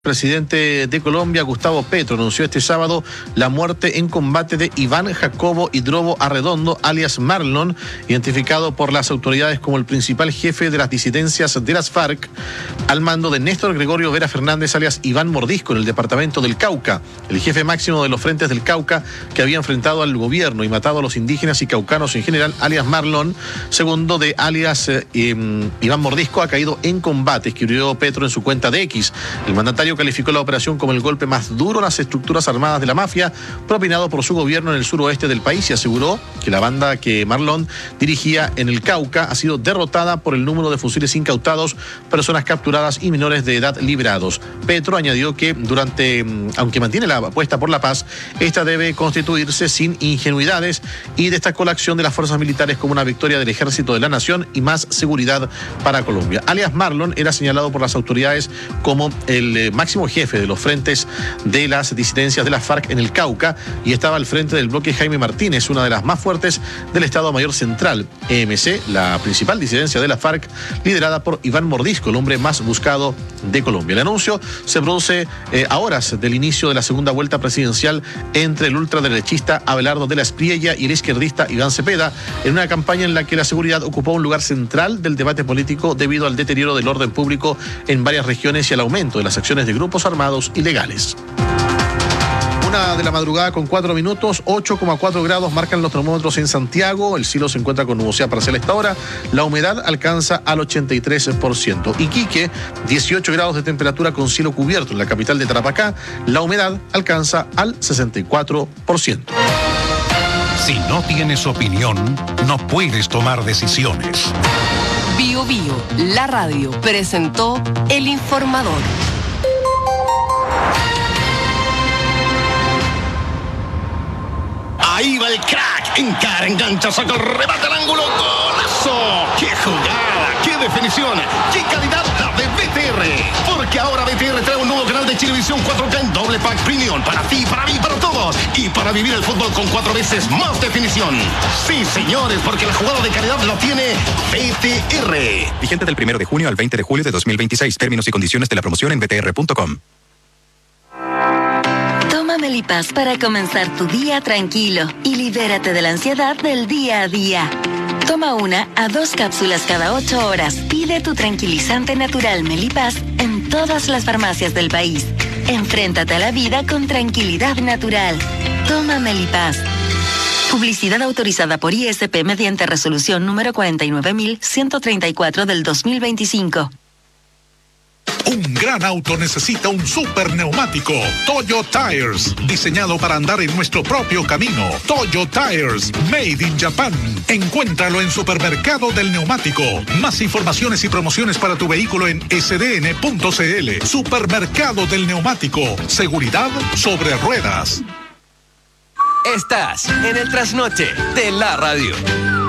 Presidente de Colombia, Gustavo Petro, anunció este sábado la muerte en combate de Iván Jacobo Hidrobo Arredondo, alias Marlon, identificado por las autoridades como el principal jefe de las disidencias de las FARC, al mando de Néstor Gregorio Vera Fernández, alias Iván Mordisco, en el departamento del Cauca, el jefe máximo de los frentes del Cauca que había enfrentado al gobierno y matado a los indígenas y caucanos en general, alias Marlon, segundo de alias Iván Mordisco, ha caído en combate, escribió Petro en su cuenta de X. El mandatario calificó la operación como el golpe más duro a las estructuras armadas de la mafia propinado por su gobierno en el suroeste del país y aseguró que la banda que Marlon dirigía en el Cauca ha sido derrotada por el número de fusiles incautados, personas capturadas y menores de edad liberados. Petro añadió que aunque mantiene la apuesta por la paz, esta debe constituirse sin ingenuidades y destacó la acción de las fuerzas militares como una victoria del ejército de la nación y más seguridad para Colombia. Alias Marlon era señalado por las autoridades como el máximo jefe de los frentes de las disidencias de las FARC en el Cauca y estaba al frente del bloque Jaime Martínez, una de las más fuertes del Estado Mayor Central, EMC, la principal disidencia de las FARC, liderada por Iván Mordisco, el hombre más buscado de Colombia. El anuncio se produce a horas del inicio de la segunda vuelta presidencial entre el ultraderechista Abelardo de la Espriella y el izquierdista Iván Cepeda, en una campaña en la que la seguridad ocupó un lugar central del debate político debido al deterioro del orden público en varias regiones y al aumento de las acciones de grupos armados ilegales. 1 de la madrugada con 4 minutos, 8,4 grados marcan los termómetros en Santiago. El cielo se encuentra con nubosidad parcial a esta hora. La humedad alcanza al 83%. Iquique, 18 grados de temperatura con cielo cubierto. En la capital de Tarapacá, la humedad alcanza al 64%. Si no tienes opinión, no puedes tomar decisiones. Bio Bio, la radio, presentó El Informador. Ahí va el crack, encara, engancha, saca el remate al ángulo, ¡golazo! ¡Qué jugada! ¡Qué definición! ¡Qué calidad la de BTR! Porque ahora BTR trae un nuevo canal de Chilevisión 4K en doble pack premium para ti, para mí, para todos y para vivir el fútbol con 4 veces más definición. Sí, señores, porque la jugada de calidad la tiene BTR. Vigente del 1 de junio al 20 de julio de 2026. Términos y condiciones de la promoción en btr.com. Toma Melipaz para comenzar tu día tranquilo y libérate de la ansiedad del día a día. Toma 1 a 2 cápsulas cada 8 horas. Pide tu tranquilizante natural Melipaz en todas las farmacias del país. Enfréntate a la vida con tranquilidad natural. Toma Melipaz. Publicidad autorizada por ISP mediante resolución número 49134 del 2025. Un gran auto necesita un super neumático. Toyo Tires, diseñado para andar en nuestro propio camino. Toyo Tires, made in Japan. Encuéntralo en Supermercado del Neumático. Más informaciones y promociones para tu vehículo en sdn.cl. Supermercado del Neumático. Seguridad sobre ruedas. Estás en el trasnoche de la radio.